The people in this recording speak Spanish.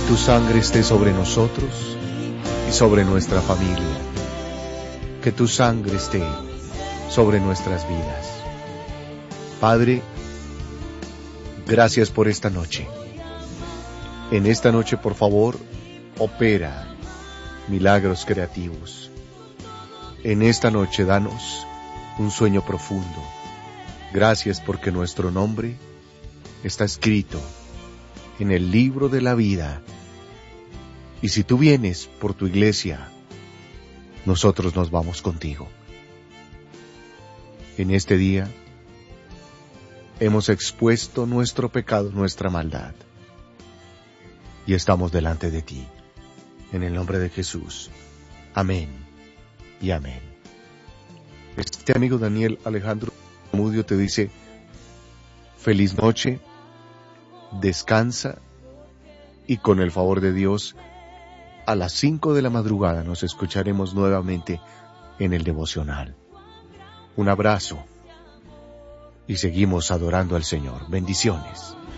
tu sangre esté sobre nosotros y sobre nuestra familia. Que tu sangre esté sobre nuestras vidas. Padre, gracias por esta noche. En esta noche, por favor, opera milagros creativos. En esta noche, danos un sueño profundo. Gracias porque nuestro nombre está escrito en el libro de la vida. Y si tú vienes por tu iglesia, nosotros nos vamos contigo. En este día hemos expuesto nuestro pecado, nuestra maldad, y estamos delante de ti. En el nombre de Jesús. Amén y amén. Este amigo Daniel Alejandro Mudio te dice: feliz noche, descansa, y con el favor de Dios, a las 5 de la madrugada nos escucharemos nuevamente en el devocional. Un abrazo y seguimos adorando al Señor. Bendiciones.